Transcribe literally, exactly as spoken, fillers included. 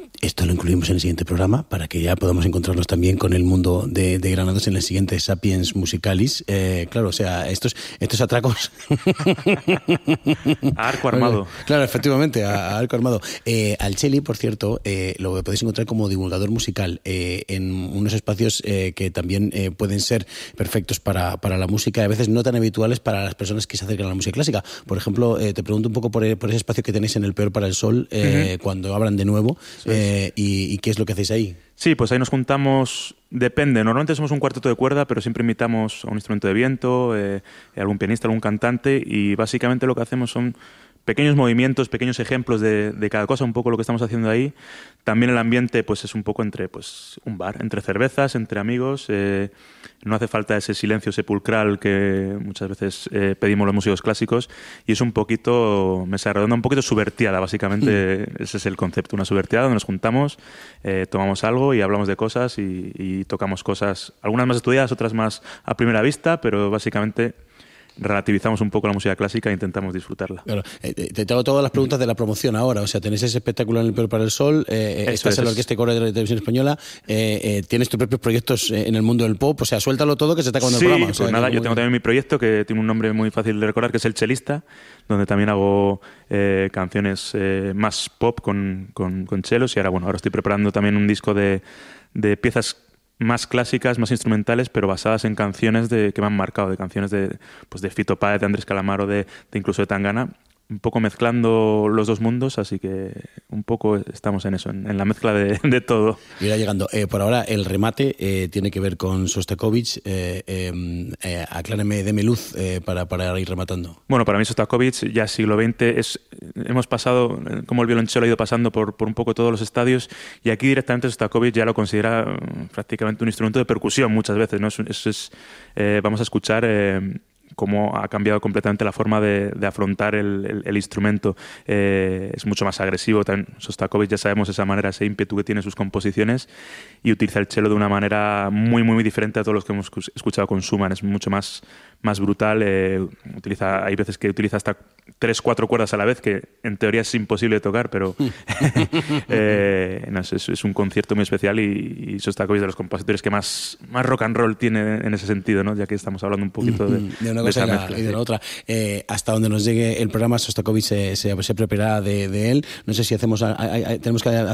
Esto lo incluimos en el siguiente programa para que ya podamos encontrarnos también con el mundo de, de Granados en el siguiente Sapiens Musicalis. Eh, claro, o sea, estos, estos atracos... A arco armado. Claro, efectivamente, a, a arco armado. Eh, al Cheli, por cierto, eh, lo podéis encontrar como divulgador musical eh, en unos espacios eh, que también eh, pueden ser perfectos para, para la música, a veces no tan habituales para las personas que se acercan a la música clásica. Por ejemplo, eh, te pregunto un poco por, por ese espacio que tenéis en El Peor para el Sol, eh, uh-huh. cuando abran de nuevo, sí. eh, y, y qué es lo que hacéis ahí. Sí, pues ahí nos juntamos, depende, normalmente somos un cuarteto de cuerda, pero siempre invitamos a un instrumento de viento, eh, algún pianista, algún cantante, y básicamente lo que hacemos son pequeños movimientos, pequeños ejemplos de, de cada cosa, un poco lo que estamos haciendo ahí. También el ambiente pues es un poco entre pues un bar, entre cervezas, entre amigos. Eh, no hace falta ese silencio sepulcral que muchas veces eh, pedimos los músicos clásicos, y es un poquito, mesa redonda, un poquito subvertiada, básicamente. Mm. Ese es el concepto, una subvertiada donde nos juntamos, eh, tomamos algo y hablamos de cosas y, y tocamos cosas, algunas más estudiadas, otras más a primera vista, pero básicamente relativizamos un poco la música clásica e intentamos disfrutarla. Claro. Eh, te hago todas las preguntas de la promoción ahora. O sea, tenéis ese espectáculo en El Peor para el Sol, eh, estás es, en la Orquesta y Coro de la Televisión Española, eh, eh, tienes tus propios proyectos en el mundo del pop. O sea, suéltalo todo que se está acabando sí, el programa. O sea, pues nada, muy... yo tengo también mi proyecto que tiene un nombre muy fácil de recordar, que es El Chelista, donde también hago eh, canciones eh, más pop con, con, con chelos, y ahora, bueno, ahora estoy preparando también un disco de, de piezas más clásicas, más instrumentales, pero basadas en canciones de, que me han marcado, de canciones de, pues de Fito Páez, de Andrés Calamaro, de, de incluso de Tangana, un poco mezclando los dos mundos, así que un poco estamos en eso, en, en la mezcla de, de todo. Irá llegando. Eh, por ahora, el remate eh, tiene que ver con Sostakovich. Eh, eh, eh, acláreme, deme luz eh, para, para ir rematando. Bueno, para mí Sostakovich, ya siglo veinte, es, hemos pasado, como el violonchelo ha ido pasando por, por un poco todos los estadios, y aquí directamente Sostakovich ya lo considera prácticamente un instrumento de percusión muchas veces, ¿no? Es, es, es, eh, vamos a escuchar... Eh, cómo ha cambiado completamente la forma de, de afrontar el, el, el instrumento. Eh, es mucho más agresivo. También Sostakovich, ya sabemos esa manera, ese ímpetu que tiene en sus composiciones, y utiliza el cello de una manera muy, muy, muy diferente a todos los que hemos escuchado con Schumann. Es mucho más, más brutal. Eh, utiliza, hay veces que utiliza hasta tres, cuatro cuerdas a la vez, que en teoría es imposible de tocar, pero eh, no, es, es un concierto muy especial, y, y Sostakovich de los compositores que más, más rock and roll tiene en ese sentido, ¿no? Ya que estamos hablando un poquito de... de una cosa y, la, mezcla, y de la otra. Eh, hasta donde nos llegue el programa, Sostakovich se, se, se preparará de, de él. No sé si hacemos, hay, hay, tenemos que hacer